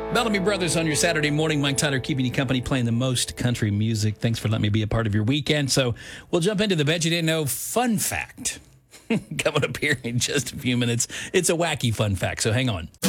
Bellamy Brothers on your Saturday morning. Mike Tyler keeping you company, playing the most country music. Thanks for letting me be a part of your weekend. So we'll jump into the Bet You Didn't Know fun fact. Coming up here in just a few minutes. It's a wacky fun fact, so hang on.